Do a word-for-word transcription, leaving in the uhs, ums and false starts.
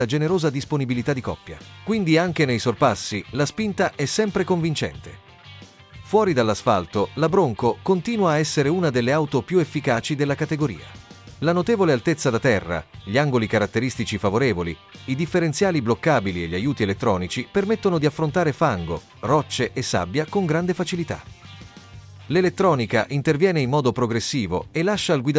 generosa disponibilità di coppia. Quindi anche nei sorpassi, la spinta è sempre convincente. Fuori dall'asfalto, la Bronco continua a essere una delle auto più efficaci della categoria. La notevole altezza da terra, gli angoli caratteristici favorevoli, i differenziali bloccabili e gli aiuti elettronici permettono di affrontare fango, rocce e sabbia con grande facilità. L'elettronica interviene in modo progressivo e lascia al guidatore